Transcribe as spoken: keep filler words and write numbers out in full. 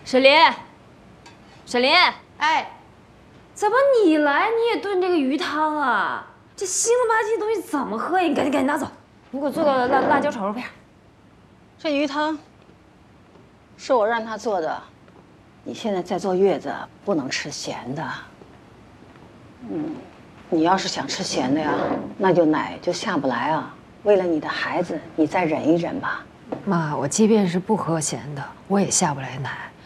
沈林，沈林， 哎， 怎么你来你也炖这个鱼汤啊？这腥了吧唧的东西怎么喝呀？你赶紧赶紧拿走，你给我做个辣辣椒炒肉片。 这鱼汤是我让他做的。你现在在坐月子，不能吃咸的。嗯，你要是想吃咸的呀，那就奶就下不来啊。为了你的孩子，你再忍一忍吧。 妈，我即便是不喝咸的，我也下不来奶。